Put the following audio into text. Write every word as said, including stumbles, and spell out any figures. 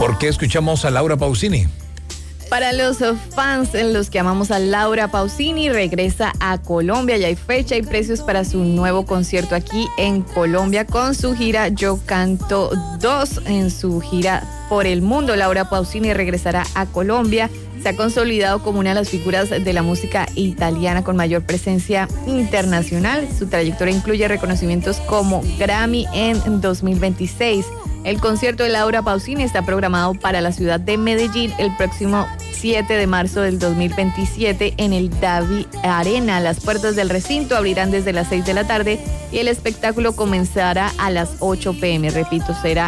¿Por qué escuchamos a Laura Pausini? Para los fans en los que amamos a Laura Pausini, regresa a Colombia. Ya hay fecha y precios para su nuevo concierto aquí en Colombia con su gira Yo Canto dos. En su gira por el mundo, Laura Pausini regresará a Colombia. Se ha consolidado como una de las figuras de la música italiana con mayor presencia internacional. Su trayectoria incluye reconocimientos como Grammy en dos mil veintiséis. El concierto de Laura Pausini está programado para la ciudad de Medellín el próximo siete de marzo del dos mil veintisiete en el Davi Arena. Las puertas del recinto abrirán desde las seis de la tarde y el espectáculo comenzará a las ocho p m Repito, será